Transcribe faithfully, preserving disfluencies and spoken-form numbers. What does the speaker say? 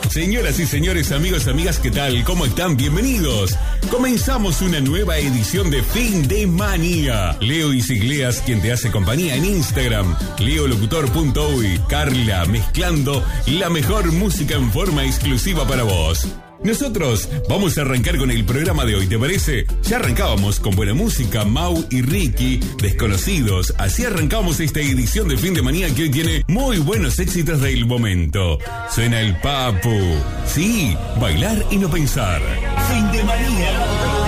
Señoras y señores, amigos, amigas, ¿qué tal? ¿Cómo están? Bienvenidos. Comenzamos una nueva edición de Fin de Manía. Leo Isigleas, quien te hace compañía en Instagram. leolocutor punto uy. Carla, mezclando la mejor música en forma exclusiva para vos. Nosotros vamos a arrancar con el programa de hoy, ¿te parece? Ya arrancábamos con buena música, Mau y Ricky, Desconocidos. Así arrancamos esta edición de Fin de Manía que hoy tiene muy buenos éxitos del momento. Suena el Papu. Sí, bailar y no pensar. Fin de Manía.